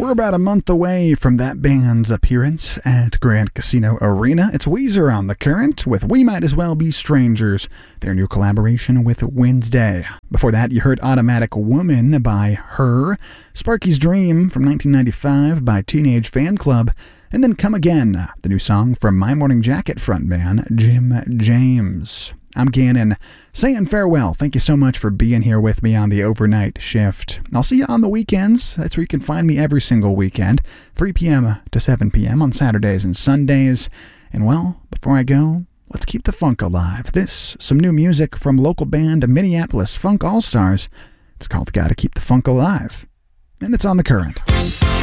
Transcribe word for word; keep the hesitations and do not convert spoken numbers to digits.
We're about a month away from that band's appearance at Grand Casino Arena. It's Weezer on The Current with We Might As Well Be Strangers, their new collaboration with Wednesday. Before that, you heard Automatic Woman by Her, Sparky's Dream from nineteen ninety-five by Teenage Fan Club, and then Come Again, the new song from My Morning Jacket frontman Jim James. I'm Gannon, saying farewell. Thank you so much for being here with me on the overnight shift. I'll see you on the weekends. That's where you can find me every single weekend, three p.m. to seven p.m. on Saturdays and Sundays. And well, before I go, let's keep the funk alive. This, some new music from local band Minneapolis Funk All-Stars. It's called Gotta Keep the Funk Alive. And it's on The Current.